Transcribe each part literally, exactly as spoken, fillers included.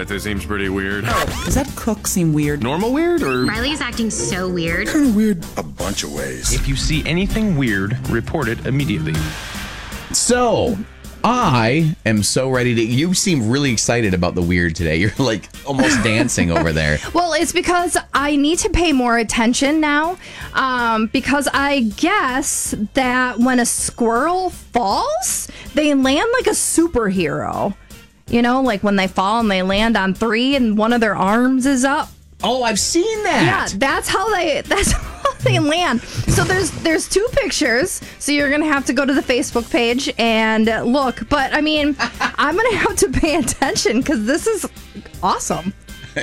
That seems pretty weird. Does that cook seem weird? Normal weird or? Riley's acting so weird. Kind of weird a bunch of ways. If you see anything weird, report it immediately. So, I am so ready to... You seem really excited about the weird today. You're like almost dancing over there. Well, it's because I need to pay more attention now. Um, because I guess that when a squirrel falls, they land like a superhero. You know, like when they fall and they land on three and one of their arms is up. Oh, I've seen that. Yeah, that's how they that's how they land. So there's there's two pictures. So you're gonna have to go to the Facebook page and look. But I mean, I'm gonna have to pay attention because this is awesome.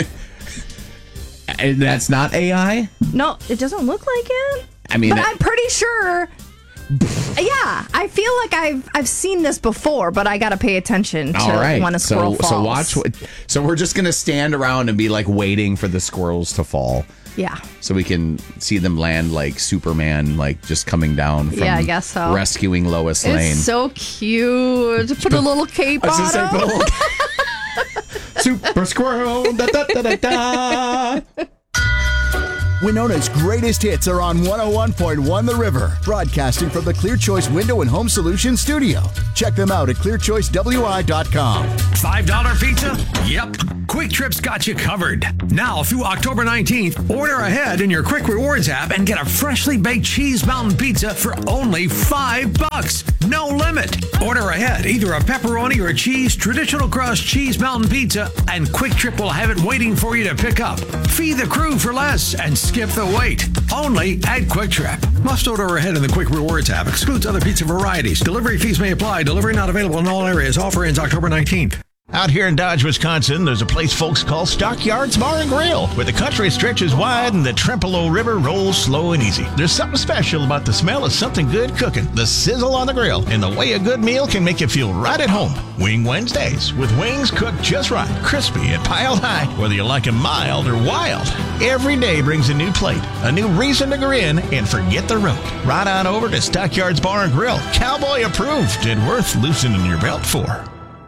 And that's not A I? No, it doesn't look like it. I mean, but that- I'm pretty sure. Yeah, I feel like I've I've seen this before, but I got to pay attention to All right. when a squirrel so, falls. So watch. What, so we're just gonna stand around and be like waiting for the squirrels to fall. Yeah. So we can see them land like Superman, like just coming down from Yeah, I guess so. rescuing Lois Lane. It's so cute. Put a little cape I was on gonna say, him. put a little- Super squirrel. Da, da, da, da, da. Winona's greatest hits are on one oh one point one The River, broadcasting from the Clear Choice Window and Home Solutions studio. Check them out at clear choice w i dot com. five dollar pizza? Yep. Quick Trip's got you covered. Now through October nineteenth, order ahead in your Quick Rewards app and get a freshly baked cheese mountain pizza for only five bucks. No limit. Order ahead, either a pepperoni or a cheese traditional crust cheese mountain pizza, and Quick Trip will have it waiting for you to pick up. Feed the crew for less and skip the wait. Only at Quick Trip. Must order ahead in the Quick Rewards app. Excludes other pizza varieties. Delivery fees may apply. Delivery not available in all areas. Offer ends October nineteenth. Out here in Dodge, Wisconsin, there's a place folks call Stockyards Bar and Grill, where the country stretches wide and the Trempealeau River rolls slow and easy. There's something special about the smell of something good cooking, the sizzle on the grill, and the way a good meal can make you feel right at home. Wing Wednesdays, with wings cooked just right, crispy and piled high, whether you like them mild or wild. Every day brings a new plate, a new reason to grin and forget the road. Right on over to Stockyards Bar and Grill, cowboy approved and worth loosening your belt for.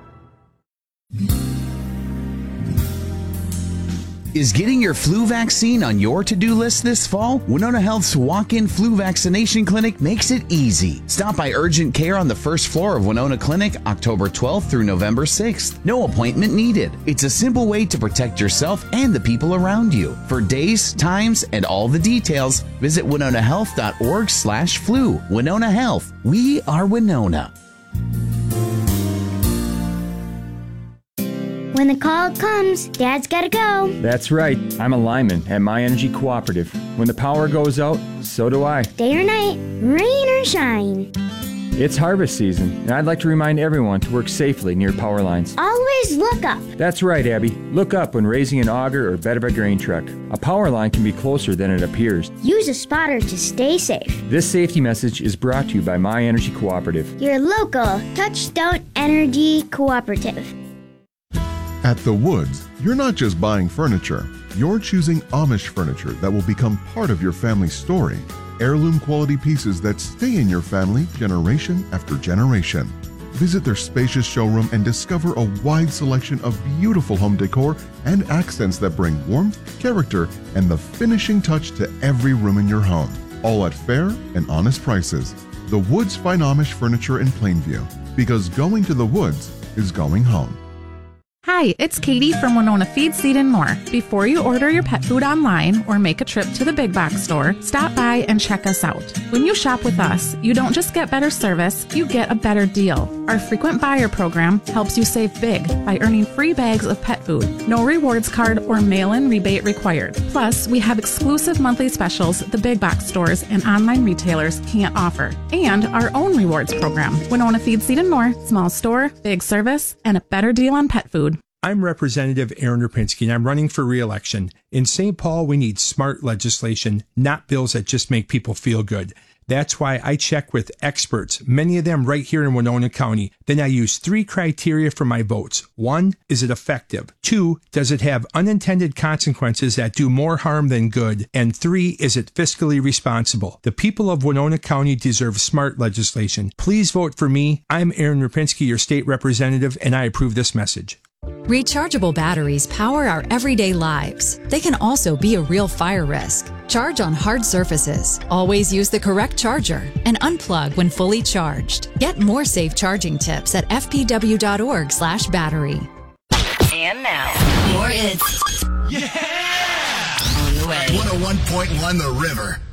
Is getting your flu vaccine on your to-do list this fall? Winona Health's walk-in flu vaccination clinic makes it easy. Stop by Urgent Care on the first floor of Winona Clinic, October twelfth through November sixth. No appointment needed. It's a simple way to protect yourself and the people around you. For days, times, and all the details, visit winona health dot org slash flu. Winona Health. We are Winona. When the call comes, Dad's gotta go. That's right. I'm a lineman at My Energy Cooperative. When the power goes out, so do I. Day or night, rain or shine. It's harvest season, and I'd like to remind everyone to work safely near power lines. Always look up. That's right, Abby. Look up when raising an auger or bed of a grain truck. A power line can be closer than it appears. Use a spotter to stay safe. This safety message is brought to you by My Energy Cooperative. Your local Touchstone Energy Cooperative. At The Woods, you're not just buying furniture, you're choosing Amish furniture that will become part of your family's story. Heirloom quality pieces that stay in your family generation after generation. Visit their spacious showroom and discover a wide selection of beautiful home decor and accents that bring warmth, character, and the finishing touch to every room in your home. All at fair and honest prices. The Woods Fine Amish Furniture in Plainview. Because going to The Woods is going home. Hi, it's Katie from Winona Feed, Seed and More. Before you order your pet food online or make a trip to the big box store, stop by and check us out. When you shop with us, you don't just get better service, you get a better deal. Our frequent buyer program helps you save big by earning free bags of pet food. No rewards card or mail-in rebate required. Plus, we have exclusive monthly specials the big box stores and online retailers can't offer. And our own rewards program. Winona Feed, Seed and More. Small store, big service, and a better deal on pet food. I'm Representative Aaron Rapinski, and I'm running for re-election. In Saint Paul, we need smart legislation, not bills that just make people feel good. That's why I check with experts, many of them right here in Winona County. Then I use three criteria for my votes. One, is it effective? Two, does it have unintended consequences that do more harm than good? And three, is it fiscally responsible? The people of Winona County deserve smart legislation. Please vote for me. I'm Aaron Rapinski, your state representative, and I approve this message. Rechargeable batteries power our everyday lives. They can also be a real fire risk. Charge on hard surfaces. Always use the correct charger and unplug when fully charged. Get more safe charging tips at f p w dot org slash battery. And now, more hits. Yeah! On the way. one oh one point one The River.